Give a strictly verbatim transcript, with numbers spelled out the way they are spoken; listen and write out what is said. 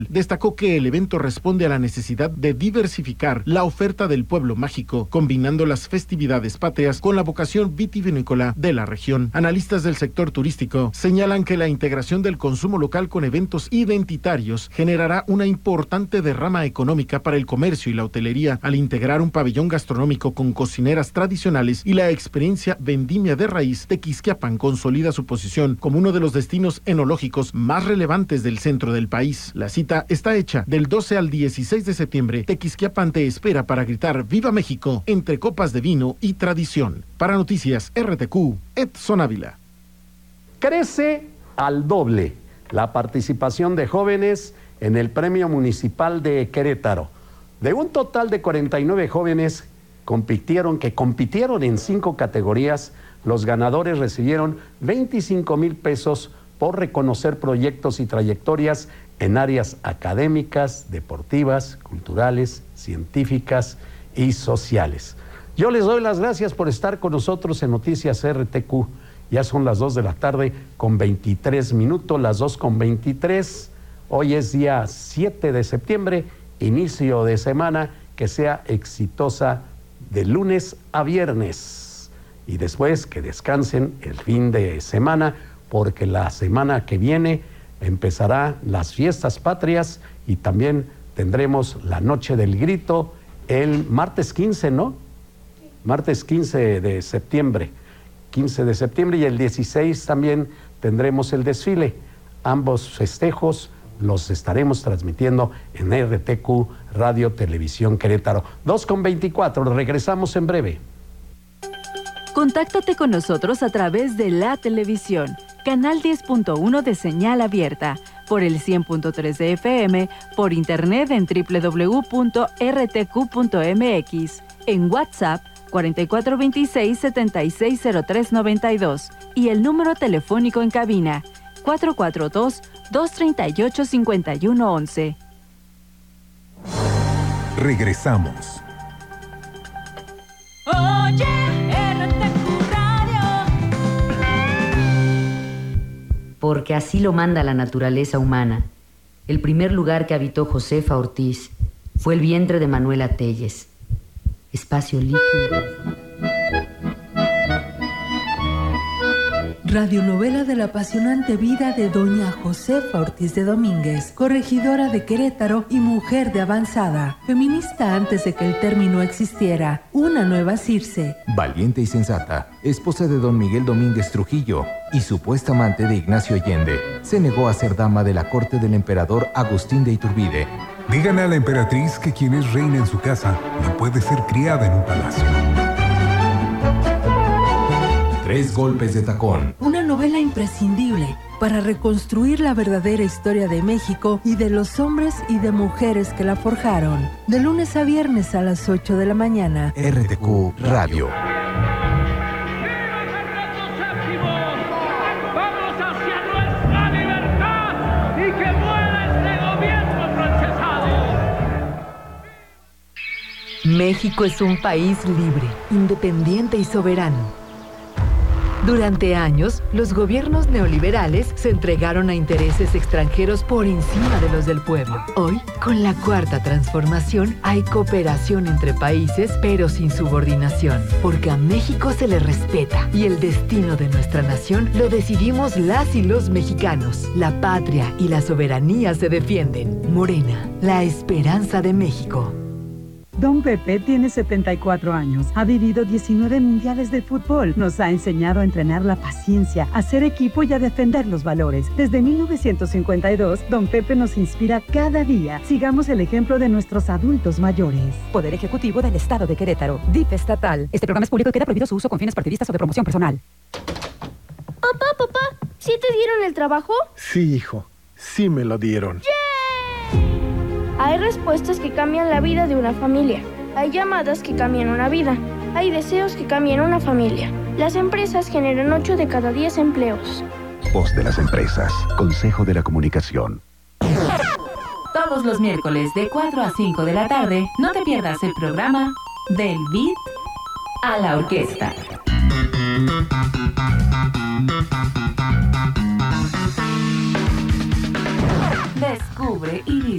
Destacó que el evento responde a la necesidad de diversificar la oferta del pueblo mágico, combinando las festividades patrias con la vocación vitivinícola de la región. Analistas del sector turístico señalan que la integración del consumo local con eventos identitarios generará una importante derrama económica para el comercio y la hotelería al integrar un pabellón gastronómico con cocineras tradicionales y la experiencia vendimia de raíz. Tequisquiapan consolida su posición como uno de los destinos enológicos más relevantes del centro del país. La cita está hecha del doce al dieciséis de septiembre. Tequisquiapan te espera para gritar ¡Viva México! Entre copas de vino y tradición. Para Noticias R T Q, Edson Ávila. Crece al doble la participación de jóvenes en el Premio Municipal de Querétaro. De un total de cuarenta y nueve jóvenes compitieron, que compitieron en cinco categorías, los ganadores recibieron veinticinco mil pesos por reconocer proyectos y trayectorias en áreas académicas, deportivas, culturales, científicas y sociales. Yo les doy las gracias por estar con nosotros en Noticias R T Q. Ya son las dos de la tarde con veintitrés minutos, las dos con veintitrés. Hoy es día siete de septiembre, inicio de semana, que sea exitosa de lunes a viernes. Y después que descansen el fin de semana, porque la semana que viene empezará las fiestas patrias y también tendremos la Noche del Grito el martes quince, ¿no? Martes quince de septiembre. quince de septiembre y el dieciséis también tendremos el desfile. Ambos festejos los estaremos transmitiendo en R T Q Radio Televisión Querétaro. dos con veinticuatro, regresamos en breve. Contáctate con nosotros a través de la televisión, canal diez punto uno de señal abierta, por el cien punto tres de F M, por internet en doble u doble u doble u punto r t q punto m x, en WhatsApp cuatro cuatro dos seis, siete seis cero tres nueve dos y el número telefónico en cabina cuatro cuatro dos, dos tres ocho, cinco uno once. Regresamos. Oye, R T Q Radio. Porque así lo manda la naturaleza humana. El primer lugar que habitó Josefa Ortiz fue el vientre de Manuela Telles. Espacio líquido. Radionovela de la apasionante vida de doña Josefa Ortiz de Domínguez, corregidora de Querétaro y mujer de avanzada, feminista antes de que el término existiera, una nueva Circe. Valiente y sensata, esposa de don Miguel Domínguez Trujillo y supuesta amante de Ignacio Allende, se negó a ser dama de la corte del emperador Agustín de Iturbide. Díganle a la emperatriz que quien es reina en su casa no puede ser criada en un palacio. Tres golpes de tacón. Una novela imprescindible para reconstruir la verdadera historia de México y de los hombres y de mujeres que la forjaron. De lunes a viernes a las ocho de la mañana. R T Q Radio. México es un país libre, independiente y soberano. Durante años, los gobiernos neoliberales se entregaron a intereses extranjeros por encima de los del pueblo. Hoy, con la cuarta transformación, hay cooperación entre países, pero sin subordinación, porque a México se le respeta y el destino de nuestra nación lo decidimos las y los mexicanos. La patria y la soberanía se defienden. Morena, la esperanza de México. Don Pepe tiene setenta y cuatro años, ha vivido diecinueve mundiales de fútbol, nos ha enseñado a entrenar la paciencia, a ser equipo y a defender los valores. Desde mil novecientos cincuenta y dos, Don Pepe nos inspira cada día. Sigamos el ejemplo de nuestros adultos mayores. Poder Ejecutivo del Estado de Querétaro, D I F estatal. Este programa es público y queda prohibido su uso con fines partidistas o de promoción personal. Papá, papá, ¿sí te dieron el trabajo? Sí, hijo, sí me lo dieron. ¡Yeah! Hay respuestas que cambian la vida de una familia. Hay llamadas que cambian una vida. Hay deseos que cambian una familia. Las empresas generan ocho de cada diez empleos. Voz de las empresas. Consejo de la Comunicación. Todos los miércoles de cuatro a cinco de la tarde, no te pierdas el programa Del Beat a la Orquesta. Descu Descubre y